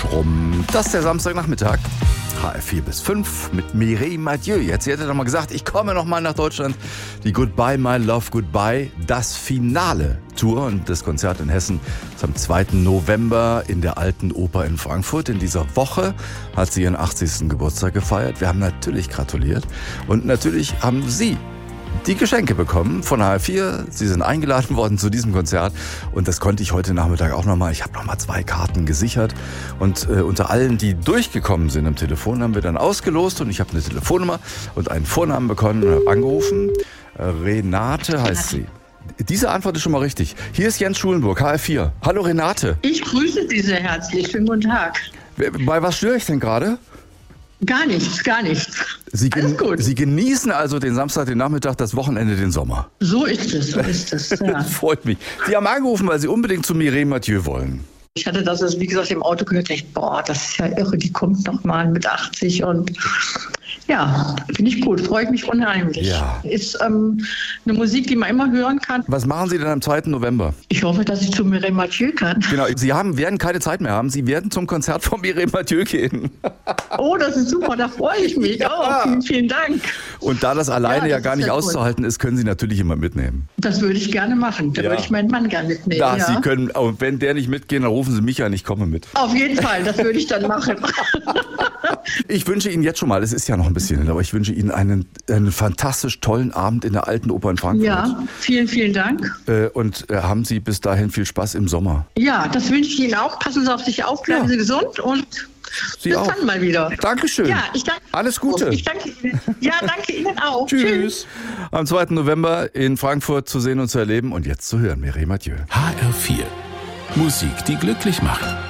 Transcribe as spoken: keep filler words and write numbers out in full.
brumm. Das ist der Samstagnachmittag. H R vier bis fünf mit Mireille Mathieu. Jetzt sie hätte doch mal gesagt, ich komme noch mal nach Deutschland. Die Goodbye My Love Goodbye, das Finale Tour und das Konzert in Hessen ist am zweiten November in der Alten Oper in Frankfurt. In dieser Woche hat sie ihren achtzigsten Geburtstag gefeiert. Wir haben natürlich gratuliert und natürlich haben Sie die Geschenke bekommen von H R vier. Sie sind eingeladen worden zu diesem Konzert und das konnte ich heute Nachmittag auch nochmal. Ich habe nochmal zwei Karten gesichert und äh, unter allen, die durchgekommen sind am Telefon, haben wir dann ausgelost und ich habe eine Telefonnummer und einen Vornamen bekommen und habe angerufen. Äh, Renate heißt sie. Diese Antwort ist schon mal richtig. Hier ist Jens Schulenburg, H R vier. Hallo Renate. Ich grüße Sie sehr herzlich. Schönen guten Tag. Bei was störe ich denn gerade? Gar nichts, gar nichts. Sie, Alles gen- gut. Sie genießen also den Samstag, den Nachmittag, das Wochenende, den Sommer. So ist es, so ist es. Ja. Freut mich. Sie haben angerufen, weil Sie unbedingt zu Mireille Mathieu wollen. Ich hatte das, also wie gesagt, im Auto gehört, echt, boah, das ist ja irre, die kommt noch mal mit achtzig und ja, finde ich gut, freue ich mich unheimlich. Ja. Ist ähm, eine Musik, die man immer hören kann. Was machen Sie denn am zweiten November? Ich hoffe, dass ich zu Mireille Mathieu kann. Genau, Sie haben, werden keine Zeit mehr haben. Sie werden zum Konzert von Mireille Mathieu gehen. Oh, das ist super, da freue ich mich. Ja. Oh, vielen, vielen Dank. Und da das alleine ja, Ja, das gar ist nicht ja auszuhalten ist, können Sie natürlich immer mitnehmen. Das würde ich gerne machen. Da Ja. würde ich meinen Mann gerne mitnehmen. Da, ja. Sie können, und wenn der nicht mitgeht, dann rufen Sie mich an, ich komme mit. Auf jeden Fall, das würde ich dann machen. Ich wünsche Ihnen jetzt schon mal, es ist ja noch ein bisschen hin, aber ich wünsche Ihnen einen, einen fantastisch tollen Abend in der Alten Oper in Frankfurt. Ja, vielen, vielen Dank. Äh, Und äh, haben Sie bis dahin viel Spaß im Sommer. Ja, das wünsche ich Ihnen auch. Passen Sie auf sich auf, bleiben Ja. Sie gesund und Sie bis auch. dann mal wieder. Dankeschön. Ja, ich danke. Alles Gute. Ich danke Ihnen. Ja, danke Ihnen auch. Tschüss. Am zweiten November in Frankfurt zu sehen und zu erleben und jetzt zu hören, Mireille Mathieu. H R vier. Musik, die glücklich macht.